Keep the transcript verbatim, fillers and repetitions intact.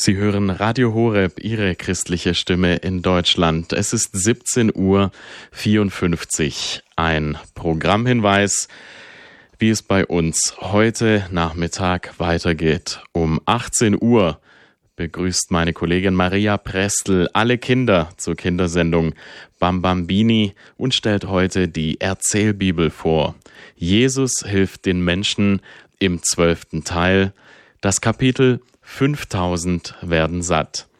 Sie hören Radio Horeb, Ihre christliche Stimme in Deutschland. Es ist siebzehn Uhr vierundfünfzig. Ein Programmhinweis, wie es bei uns heute Nachmittag weitergeht. Um achtzehn Uhr begrüßt meine Kollegin Maria Prestel alle Kinder zur Kindersendung Bambambini und stellt heute die Erzählbibel vor. Jesus hilft den Menschen im zwölften Teil. Das Kapitel fünftausend werden satt.